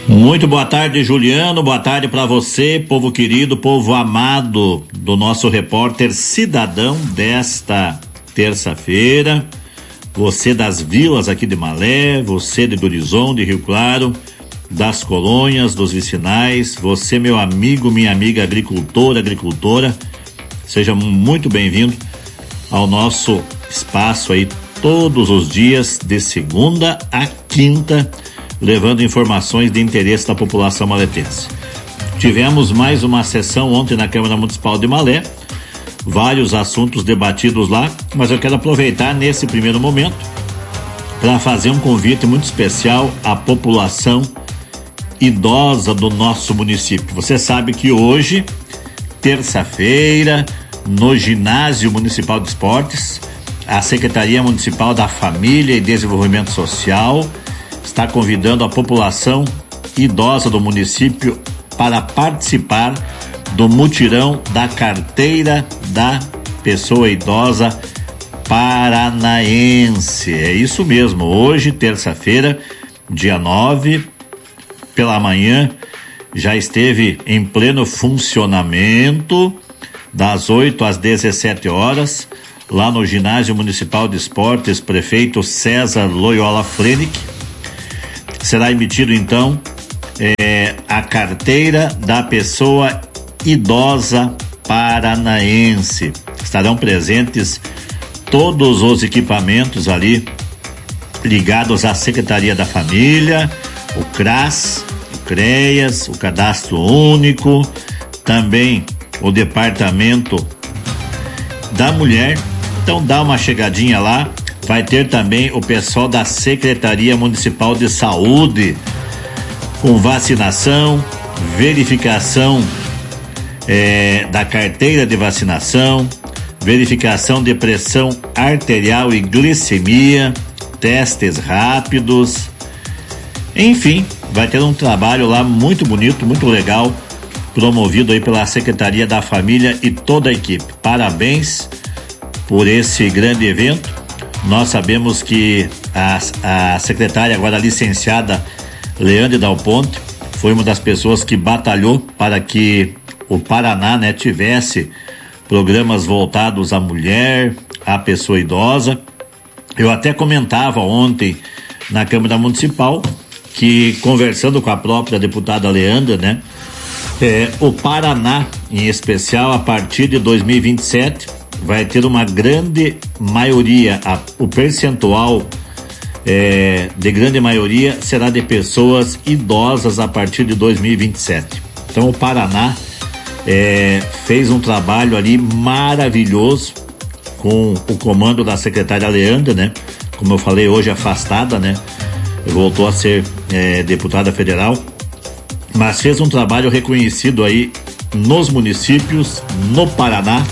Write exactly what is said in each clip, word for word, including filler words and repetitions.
Muito boa tarde, Juliano, boa tarde para você, povo querido, povo amado do nosso repórter cidadão desta terça-feira, você das vilas aqui de Malé, você de Horizonte, de Rio Claro, das colônias, dos vicinais, você meu amigo, minha amiga agricultora, agricultora, seja muito bem-vindo ao nosso espaço aí todos os dias de segunda a quinta, levando informações de interesse da população maletense. Tivemos mais uma sessão ontem na Câmara Municipal de Malé, vários assuntos debatidos lá, mas eu quero aproveitar nesse primeiro momento para fazer um convite muito especial à população idosa do nosso município. Você sabe que hoje, terça-feira, no Ginásio Municipal de Esportes, a Secretaria Municipal da Família e Desenvolvimento Social está convidando a população idosa do município para participar do mutirão da carteira da pessoa idosa paranaense. É isso mesmo, hoje, terça-feira, dia nove, pela manhã, já esteve em pleno funcionamento, das oito às dezessete horas, lá no Ginásio Municipal de Esportes, prefeito César Loyola Flenick. Será emitido então é, a carteira da pessoa idosa paranaense. Estarão presentes todos os equipamentos ali ligados à Secretaria da Família, o CRAS, o CREAS, o Cadastro Único, também o Departamento da Mulher. Então dá uma chegadinha lá. Vai ter também o pessoal da Secretaria Municipal de Saúde, com vacinação, verificação é, da carteira de vacinação, verificação de pressão arterial e glicemia, testes rápidos, enfim, vai ter um trabalho lá muito bonito, muito legal, promovido aí pela Secretaria da Família e toda a equipe. Parabéns por esse grande evento. Nós sabemos que a, a secretária agora licenciada Leandre Dal Ponte foi uma das pessoas que batalhou para que o Paraná, né, tivesse programas voltados à mulher, à pessoa idosa. Eu até comentava ontem na Câmara Municipal que, conversando com a própria deputada Leandra, né, é, o Paraná, em especial, a partir de dois mil e vinte e sete, vai ter uma grande maioria, a, o percentual é, de grande maioria será de pessoas idosas a partir de dois mil e vinte e sete. Então o Paraná é, fez um trabalho ali maravilhoso com o comando da secretária Leandra, né? Como eu falei, hoje afastada, né? Voltou a ser é, deputada federal, mas fez um trabalho reconhecido aí nos municípios, no Paraná,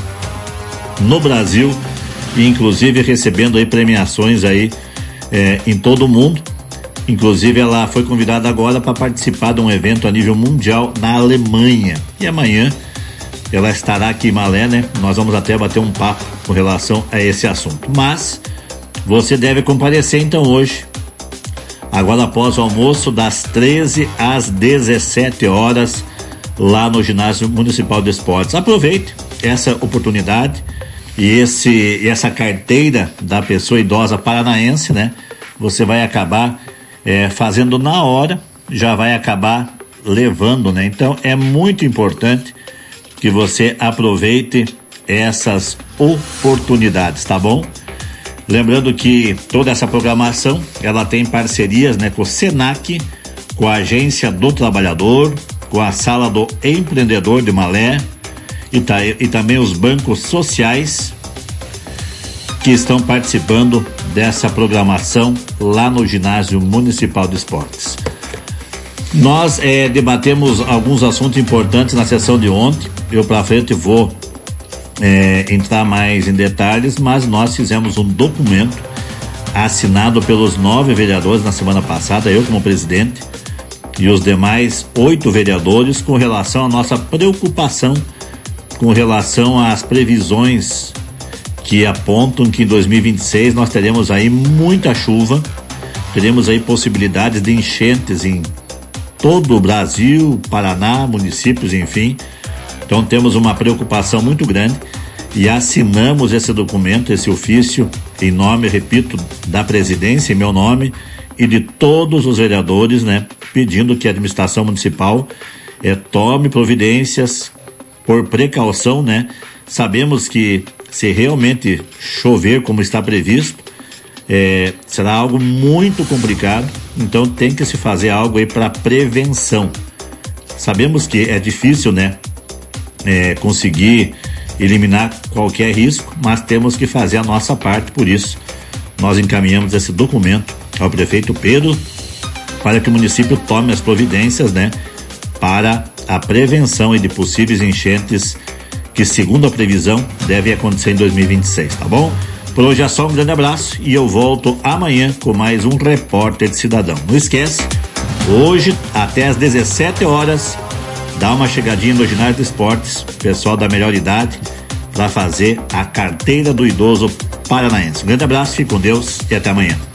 no Brasil, e inclusive recebendo aí premiações aí é, em todo o mundo. Inclusive ela foi convidada agora para participar de um evento a nível mundial na Alemanha, e amanhã ela estará aqui em Malé, né? Nós vamos até bater um papo com relação a esse assunto, mas você deve comparecer então hoje, agora após o almoço, das treze às dezessete horas, lá no Ginásio Municipal de Esportes. Aproveite essa oportunidade e esse, e essa carteira da pessoa idosa paranaense, né? Você vai acabar é, fazendo na hora, já vai acabar levando, né? Então é muito importante que você aproveite essas oportunidades, tá bom? Lembrando que toda essa programação, ela tem parcerias, né, com o Senac, com a Agência do Trabalhador, com a Sala do Empreendedor de Malé, E, tá, e também os bancos sociais que estão participando dessa programação lá no Ginásio Municipal de Esportes. Nós eh, debatemos alguns assuntos importantes na sessão de ontem. Eu para frente vou eh, entrar mais em detalhes, mas nós fizemos um documento assinado pelos nove vereadores na semana passada, eu como presidente e os demais oito vereadores, com relação à nossa preocupação com relação às previsões que apontam que em dois mil e vinte e seis nós teremos aí muita chuva, teremos aí possibilidades de enchentes em todo o Brasil, Paraná, municípios, enfim. Então temos uma preocupação muito grande e assinamos esse documento, esse ofício, em nome, repito, da presidência, em meu nome e de todos os vereadores, né, pedindo que a administração municipal eh, tome providências por precaução, né? Sabemos que se realmente chover como está previsto, eh, será algo muito complicado, então tem que se fazer algo aí para prevenção. Sabemos que é difícil, né, eh, conseguir eliminar qualquer risco, mas temos que fazer a nossa parte, por isso nós encaminhamos esse documento ao prefeito Pedro para que o município tome as providências, né, para a prevenção de possíveis enchentes que, segundo a previsão, deve acontecer em dois mil e vinte e seis, tá bom? Por hoje é só, um grande abraço e eu volto amanhã com mais um Repórter de Cidadão. Não esquece, hoje até às dezessete horas, dá uma chegadinha no Ginásio de Esportes, pessoal da melhor idade, para fazer a carteira do idoso paranaense. Um grande abraço, fique com Deus e até amanhã.